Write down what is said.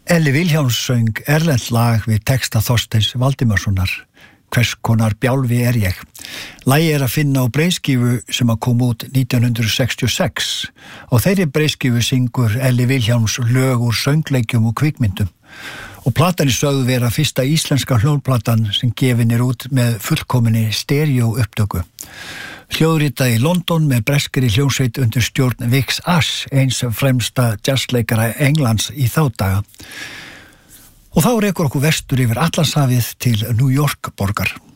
Elli Vilhjálms söng erlent lag við texta Þorsteins Valdimarssonar. Hvers konar bjálfi er ég? Lagið að finna á breiðskífu sem að kom út 1966. Á þeirri breiðskífu syngur Elli Vilhjálms lög úr söngleikjum og kvikmyndum. Og platan sögðu vera fyrsta íslenska hljóðplatan sem gefin út með fullkominni stereo upptöku. Hljóðritað í London með breskri hljómsveit undir stjórn Vix Ash, eins fremsta jazzleikara Englands í þá daga. Og þá rekur okkur vestur yfir Atlantshafið til New York borgar.